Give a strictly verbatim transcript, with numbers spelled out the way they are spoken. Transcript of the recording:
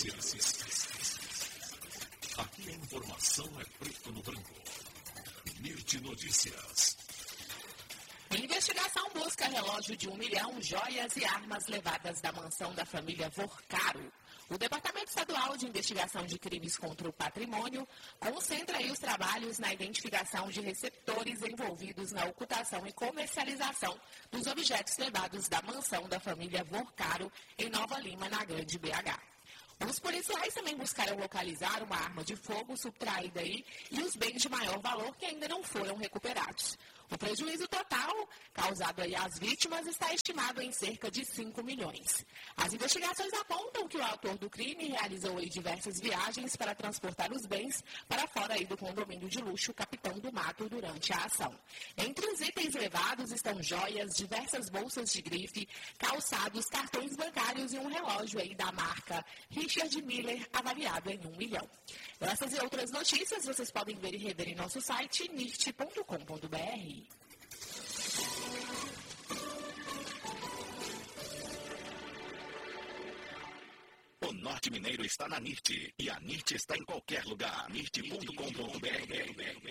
notícias. Aqui a informação é preto no branco. NIRT Notícias. Investigação busca relógio de um milhão, joias e armas levadas da mansão da família Vorcaro. O Departamento Estadual de Investigação de Crimes contra o Patrimônio concentra aí os trabalhos na identificação de receptores envolvidos na ocultação e comercialização dos objetos levados da mansão da família Vorcaro em Nova Lima, na Grande B H. Os policiais também buscaram localizar uma arma de fogo subtraída aí e os bens de maior valor que ainda não foram recuperados. O prejuízo total causado aí às vítimas está estimado em cerca de cinco milhões. As investigações apontam que o autor do crime realizou aí diversas viagens para transportar os bens para fora aí do condomínio de luxo Capitão do Mato durante a ação. Entre os itens levados estão joias, diversas bolsas de grife, calçados, cartões bancários e um relógio aí da marca Richard Miller avaliado em um milhão. Essas e outras notícias vocês podem ver e rever em nosso site nirt ponto com ponto br. O Norte Mineiro está na NIRT e a NIRT está em qualquer lugar. nirt ponto com ponto br.